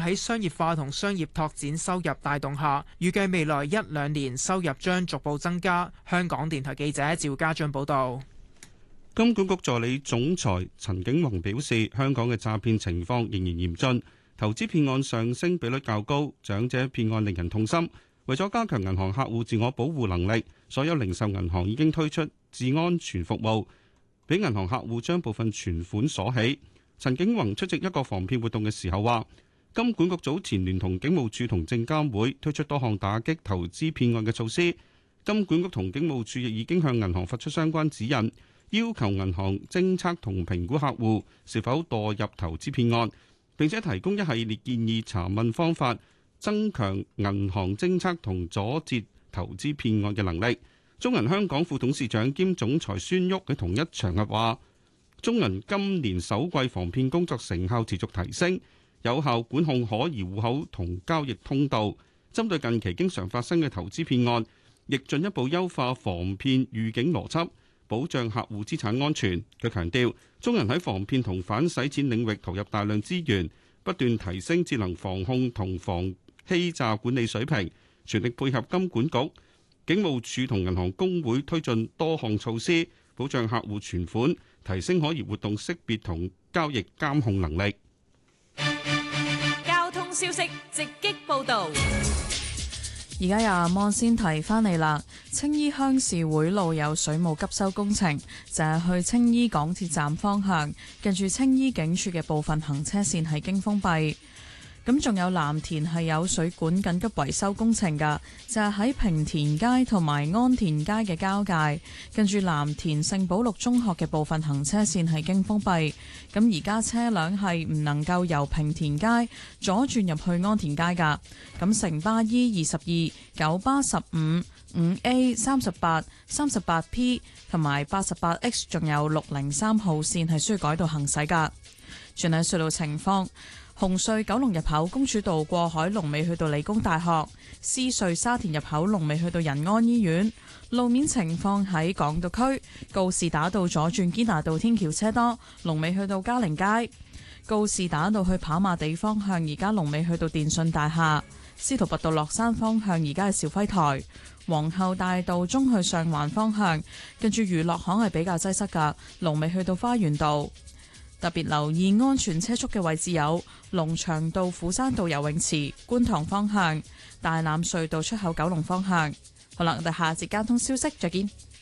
喺商業化同商業拓展收入帶動下，預計未來1-2年收入將逐步增加。香港電台記者趙家俊報道。 金管局助理總裁陳景宏表示，香港嘅詐騙情況仍然嚴峻，投資騙案上升比率較高，長者騙案令人痛心。為咗加強銀行客戶自我保護能力，所有零售銀行已經推出治安全服務，俾銀行客戶將部分存款鎖起。陳景宏出席一個防騙活動嘅時候話，金管局早前聯同警務處同證監會推出多項打擊投資騙案嘅措施。金管局同警務處亦已經向銀行發出相關指引，要求銀行偵測同評估客戶是否墮入投資騙案，並且提供一系列建議查問方法，增強銀行偵測同阻截投資騙案嘅能力。中銀香港副董事長兼總裁孫旭喺同一場合話，中銀今年首季防騙工作成效持續提升，有效管控可疑戶口同交易通道，針對近期經常發生嘅投資騙案，亦進一步優化防騙預警邏輯，保障客戶資產安全。佢強調，中銀喺防騙同反洗錢領域投入大量資源，不斷提升智能防控同防欺詐管理水平，全力配合金管局、警務處同銀行公會推進多項措施，保障客戶存款，提升可疑活動識別同交易監控能力。 交通消息直擊報導。 而家由阿摩先提翻嚟啦，青衣鄉事會路有水務急修工程，就係去青衣港鐵站方向，近住青衣警署嘅部分行車線係經封閉。咁仲有藍田係有水管緊急維修工程㗎，就係喺平田街同埋安田街嘅交界，近住藍田聖保祿中學嘅部分行車線係經封閉。咁而家車輛係唔能夠由平田街左轉入去安田街㗎。咁城巴 E22、九巴15、5A、38、38P 同埋88X， 仲有603號線係需要改道行駛㗎。轉睇隧道情況。紅隧九龍入口公主道過海龍尾去到理工大學，獅隧沙田入口龍尾去到仁安醫院。路面情況喺港島區告士打道左轉堅拿道天橋車多，龍尾去到嘉寧街。告士打道去跑馬地方向而家龍尾去到電訊大廈。司徒拔道落山方向而家係肇輝台。皇后大道中去上環方向，跟住娛樂行係比較擠塞噶，龍尾去到花園道。特別留意安全車速嘅位置有龍翔道、虎山道游泳池、觀塘方向、大欖隧道出口九龍方向。好啦，我哋下節交通消息再見。